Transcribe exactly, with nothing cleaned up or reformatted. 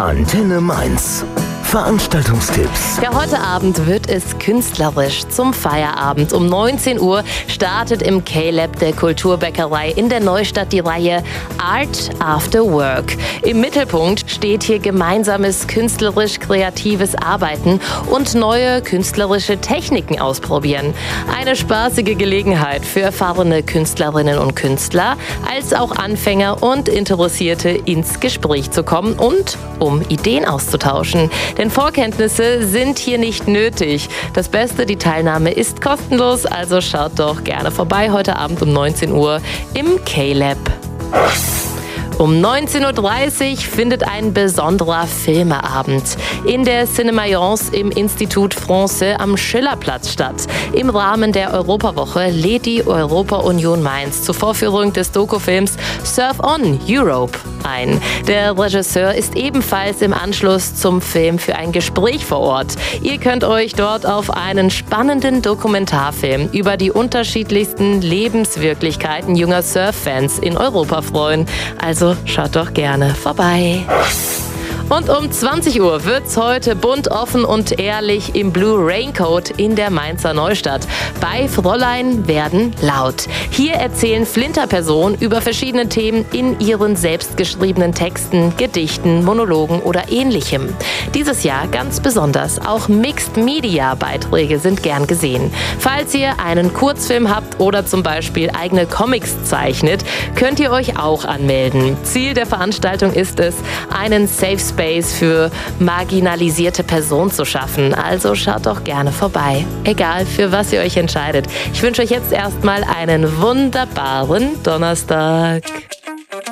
Antenne Mainz. Veranstaltungstipps. Ja, heute Abend wird es künstlerisch zum Feierabend. Um neunzehn Uhr startet im K-Lab der Kulturbäckerei in der Neustadt die Reihe Art After Work. Im Mittelpunkt steht hier gemeinsames künstlerisch-kreatives Arbeiten und neue künstlerische Techniken ausprobieren. Eine spaßige Gelegenheit für erfahrene Künstlerinnen und Künstler, als auch Anfänger und Interessierte ins Gespräch zu kommen und um Ideen auszutauschen. Denn Vorkenntnisse sind hier nicht nötig. Das Beste, die Teilnahme ist kostenlos, also schaut doch gerne vorbei heute Abend um neunzehn Uhr im K-Lab. Um neunzehn Uhr dreißig findet ein besonderer Filmeabend in der Cinémaillance im Institut Français am Schillerplatz statt. Im Rahmen der Europawoche lädt die Europa-Union Mainz zur Vorführung des Dokufilms Surf On Europe ein. Der Regisseur ist ebenfalls im Anschluss zum Film für ein Gespräch vor Ort. Ihr könnt euch dort auf einen spannenden Dokumentarfilm über die unterschiedlichsten Lebenswirklichkeiten junger Surf-Fans in Europa freuen. Also schaut doch gerne vorbei. Und um zwanzig Uhr wird's heute bunt, offen und ehrlich im Blue Raincoat in der Mainzer Neustadt. Bei Fräulein werden laut. Hier erzählen Flinterpersonen über verschiedene Themen in ihren selbstgeschriebenen Texten, Gedichten, Monologen oder ähnlichem. Dieses Jahr ganz besonders auch Mixed-Media-Beiträge sind gern gesehen. Falls ihr einen Kurzfilm habt oder zum Beispiel eigene Comics zeichnet, könnt ihr euch auch anmelden. Ziel der Veranstaltung ist es, einen Safe Space für marginalisierte Personen zu schaffen. Also schaut doch gerne vorbei. Egal, für was ihr euch entscheidet. Ich wünsche euch jetzt erstmal einen wunderbaren Donnerstag.